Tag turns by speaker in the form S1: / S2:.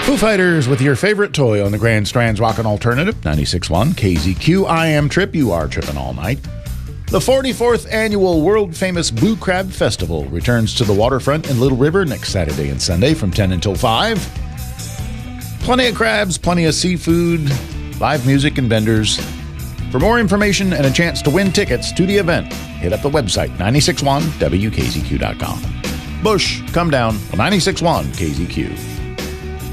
S1: Foo Fighters with your favorite toy on the Grand Strand's Rockin' Alternative, 96.1 KZQ. I am Trip. You are tripping all night. The 44th annual world-famous Blue Crab Festival returns to the waterfront in Little River next Saturday and Sunday from 10 until 5. Plenty of crabs, plenty of seafood, live music and vendors. For more information and a chance to win tickets to the event, hit up the website 961wkzq.com. Bush, come down, 96.1 KZQ.